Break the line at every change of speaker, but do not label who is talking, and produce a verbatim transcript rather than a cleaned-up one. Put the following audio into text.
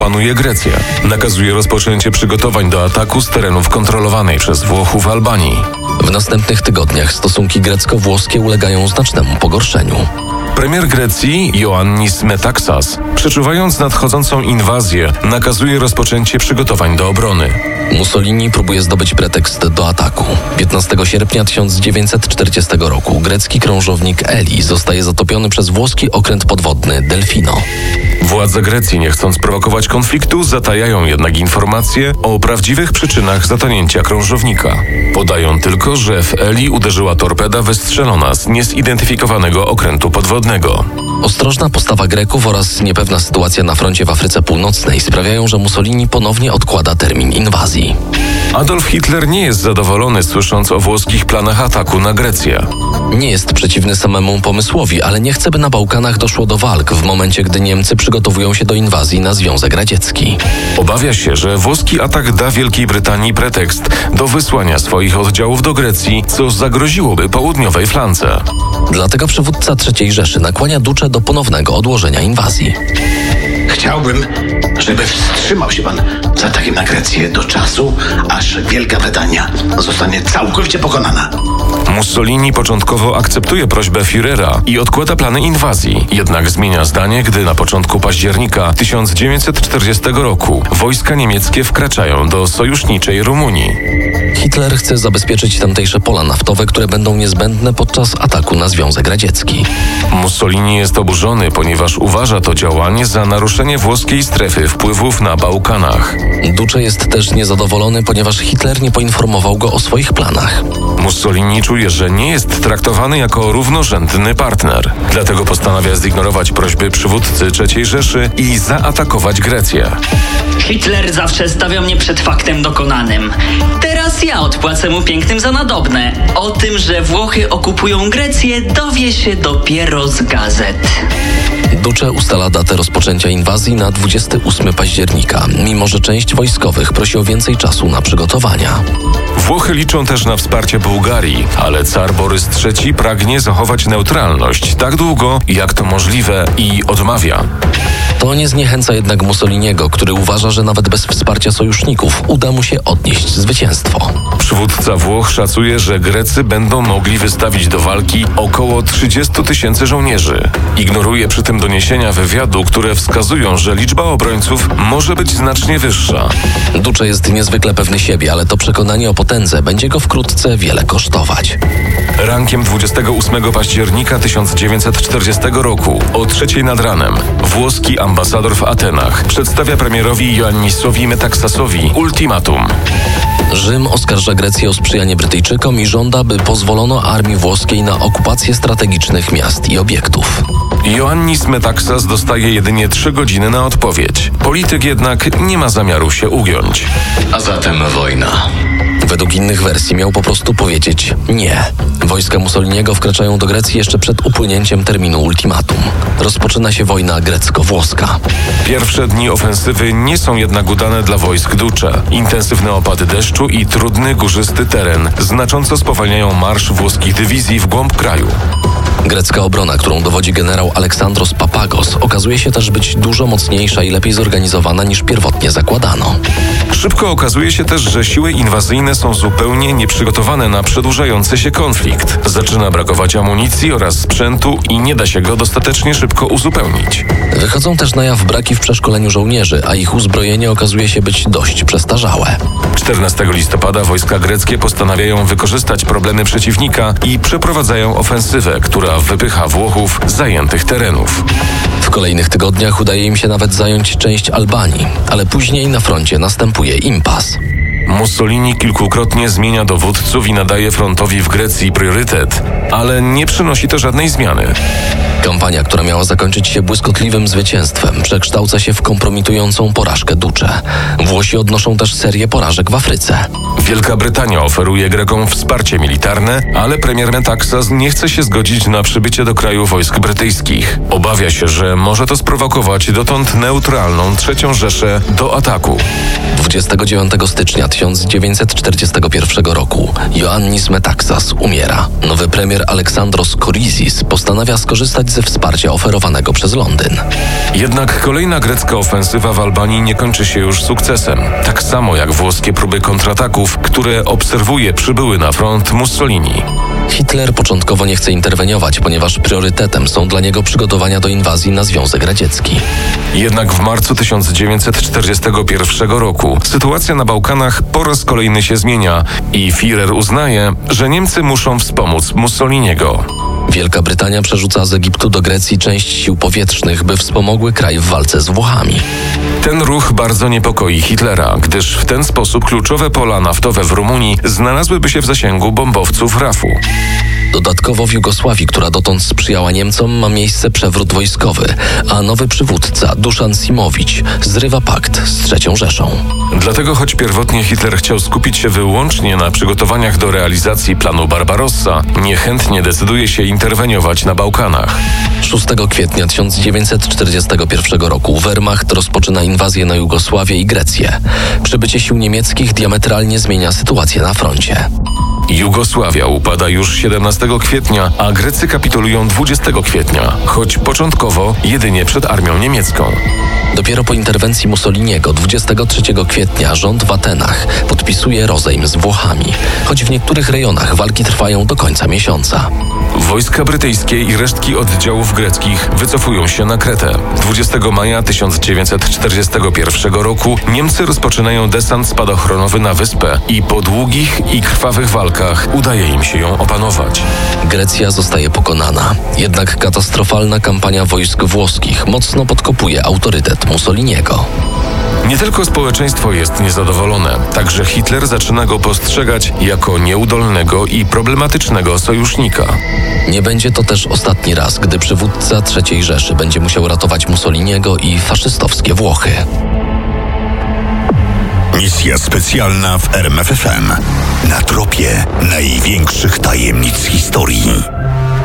Panuje Grecja. Nakazuje rozpoczęcie przygotowań do ataku z terenów kontrolowanej przez Włochów Albanii.
W następnych tygodniach stosunki grecko-włoskie ulegają znacznemu pogorszeniu.
Premier Grecji Ioannis Metaxas, przeczuwając nadchodzącą inwazję, nakazuje rozpoczęcie przygotowań do obrony.
Mussolini próbuje zdobyć pretekst do ataku. piętnastego sierpnia tysiąc dziewięćset czterdziestego roku grecki krążownik Eli zostaje zatopiony przez włoski okręt podwodny Delfino.
Władze Grecji, nie chcąc prowokować konfliktu, zatajają jednak informacje o prawdziwych przyczynach zatonięcia krążownika. Podają tylko, że w Eli uderzyła torpeda wystrzelona z niezidentyfikowanego okrętu podwodnego.
Ostrożna postawa Greków oraz niepewna sytuacja na froncie w Afryce Północnej sprawiają, że Mussolini ponownie odkłada termin inwazji.
Adolf Hitler nie jest zadowolony, słysząc o włoskich planach ataku na Grecję.
Nie jest przeciwny samemu pomysłowi, ale nie chce, by na Bałkanach doszło do walk w momencie, gdy Niemcy przygotowują się do inwazji na Związek Radziecki.
Obawia się, że włoski atak da Wielkiej Brytanii pretekst do wysłania swoich oddziałów do Grecji, co zagroziłoby południowej flance.
Dlatego przywódca trzeciej Rzeszy nakłania Duce do ponownego odłożenia inwazji.
Chciałbym, żeby wstrzymał się pan z atakiem na Grecję do czasu, aż Wielka Brytania zostanie całkowicie pokonana.
Mussolini początkowo akceptuje prośbę Führera i odkłada plany inwazji, jednak zmienia zdanie, gdy na początku października tysiąc dziewięćset czterdziestego roku wojska niemieckie wkraczają do sojuszniczej Rumunii.
Hitler chce zabezpieczyć tamtejsze pola naftowe, które będą niezbędne podczas ataku na Związek Radziecki.
Mussolini jest oburzony, ponieważ uważa to działanie za naruszenie włoskiej strefy wpływów na Bałkanach.
Duce jest też niezadowolony, ponieważ Hitler nie poinformował go o swoich planach.
Mussolini czuje, że nie jest traktowany jako równorzędny partner. Dlatego postanawia zignorować prośby przywódcy trzeciej Rzeszy i zaatakować Grecję.
Hitler zawsze stawia mnie przed faktem dokonanym. Teraz ja odpłacę mu pięknym za nadobne. O tym, że Włochy okupują Grecję, dowie się dopiero z gazet.
Duce ustala datę rozpoczęcia inwazji na dwudziestego ósmego października, mimo że część wojskowych prosi o więcej czasu na przygotowania.
Włochy liczą też na wsparcie Bułgarii, ale car Borys trzeci pragnie zachować neutralność tak długo, jak to możliwe i odmawia.
To nie zniechęca jednak Mussoliniego, który uważa, że nawet bez wsparcia sojuszników uda mu się odnieść zwycięstwo.
Przywódca Włoch szacuje, że Grecy będą mogli wystawić do walki około trzydziestu tysięcy żołnierzy. Ignoruje przy tym doniesienia wywiadu, które wskazują, że liczba obrońców może być znacznie wyższa.
Duce jest niezwykle pewny siebie, ale to przekonanie o potędze będzie go wkrótce wiele kosztować.
Rankiem dwudziestego ósmego października tysiąc dziewięćset czterdziestego roku o trzeciej nad ranem włoski ambasador w Atenach przedstawia premierowi Ioannisowi Metaxasowi ultimatum.
Rzym oskarża Grecję o sprzyjanie Brytyjczykom i żąda, by pozwolono armii włoskiej na okupację strategicznych miast i obiektów.
Ioannis Metaxas dostaje jedynie trzy godziny na odpowiedź. Polityk jednak nie ma zamiaru się ugiąć.
A zatem wojna.
Według innych wersji miał po prostu powiedzieć nie. Wojska Mussoliniego wkraczają do Grecji jeszcze przed upłynięciem terminu ultimatum. Rozpoczyna się wojna grecko-włoska.
Pierwsze dni ofensywy nie są jednak udane dla wojsk Duce. Intensywne opady deszczu i trudny, górzysty teren znacząco spowalniają marsz włoskich dywizji w głąb kraju.
Grecka obrona, którą dowodzi generał Aleksandros Papagos, okazuje się też być dużo mocniejsza i lepiej zorganizowana niż pierwotnie zakładano.
Szybko okazuje się też, że siły inwazyjne są zupełnie nieprzygotowane na przedłużający się konflikt. Zaczyna brakować amunicji oraz sprzętu i nie da się go dostatecznie szybko uzupełnić.
Wychodzą też na jaw braki w przeszkoleniu żołnierzy, a ich uzbrojenie okazuje się być dość przestarzałe.
czternastego listopada wojska greckie postanawiają wykorzystać problemy przeciwnika i przeprowadzają ofensywę, która wypycha Włochów z zajętych terenów.
W kolejnych tygodniach udaje im się nawet zająć część Albanii, ale później na froncie następuje impas.
Mussolini kilkukrotnie zmienia dowódców i nadaje frontowi w Grecji priorytet, ale nie przynosi to żadnej zmiany.
Kampania, która miała zakończyć się błyskotliwym zwycięstwem, przekształca się w kompromitującą porażkę Duce. Włosi odnoszą też serię porażek w Afryce.
Wielka Brytania oferuje Grekom wsparcie militarne, ale premier Metaxas nie chce się zgodzić na przybycie do kraju wojsk brytyjskich. Obawia się, że może to sprowokować dotąd neutralną trzecią Rzeszę do ataku.
dwudziestego dziewiątego stycznia tysiąc tysiąc dziewięćset czterdziestego pierwszego roku Ioannis Metaxas umiera. Nowy premier Aleksandros Korizis postanawia skorzystać ze wsparcia oferowanego przez Londyn.
Jednak kolejna grecka ofensywa w Albanii nie kończy się już sukcesem. Tak samo jak włoskie próby kontrataków, które obserwuje przybyły na front Mussolini.
Hitler początkowo nie chce interweniować, ponieważ priorytetem są dla niego przygotowania do inwazji na Związek Radziecki.
Jednak w marcu tysiąc dziewięćset czterdziestego pierwszego roku sytuacja na Bałkanach po raz kolejny się zmienia i Führer uznaje, że Niemcy muszą wspomóc Mussoliniego.
Wielka Brytania przerzuca z Egiptu do Grecji część sił powietrznych, by wspomogły kraj w walce z Włochami.
Ten ruch bardzo niepokoi Hitlera, gdyż w ten sposób kluczowe pola naftowe w Rumunii znalazłyby się w zasięgu bombowców rafu.
Dodatkowo w Jugosławii, która dotąd sprzyjała Niemcom, ma miejsce przewrót wojskowy, a nowy przywódca, Duszan Simowicz, zrywa pakt z trzecią Rzeszą.
Dlatego choć pierwotnie Hitler chciał skupić się wyłącznie na przygotowaniach do realizacji planu Barbarossa, niechętnie decyduje się interweniować na Bałkanach.
szóstego kwietnia tysiąc dziewięćset czterdziestego pierwszego roku Wehrmacht rozpoczyna inwazję na Jugosławię i Grecję. Przybycie sił niemieckich diametralnie zmienia sytuację na froncie.
Jugosławia upada już siedemnastego kwietnia, a Grecy kapitulują dwudziestego kwietnia, choć początkowo jedynie przed armią niemiecką.
Dopiero po interwencji Mussoliniego dwudziestego trzeciego kwietnia rząd w Atenach podpisuje rozejm z Włochami, choć w niektórych rejonach walki trwają do końca miesiąca.
Wojska brytyjskie i resztki oddziałów greckich wycofują się na Kretę. dwudziestego maja tysiąc dziewięćset czterdziestego pierwszego roku Niemcy rozpoczynają desant spadochronowy na wyspę i po długich i krwawych walkach udaje im się ją opanować.
Grecja zostaje pokonana, jednak katastrofalna kampania wojsk włoskich mocno podkopuje autorytet Mussoliniego.
Nie tylko społeczeństwo jest niezadowolone, także Hitler zaczyna go postrzegać jako nieudolnego i problematycznego sojusznika.
Nie będzie to też ostatni raz, gdy przywódca trzeciej Rzeszy będzie musiał ratować Mussoliniego i faszystowskie Włochy.
Misja specjalna w R M F F M. Na tropie największych tajemnic historii.